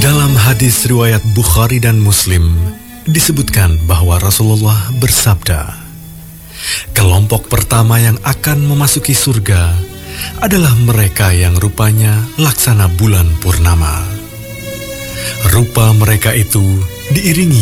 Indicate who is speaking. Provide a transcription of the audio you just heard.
Speaker 1: Dalam hadis riwayat Bukhari dan Muslim, disebutkan bahwa Rasulullah bersabda, kelompok pertama yang akan memasuki surga adalah mereka yang rupanya laksana bulan purnama. Rupa mereka itu diiringi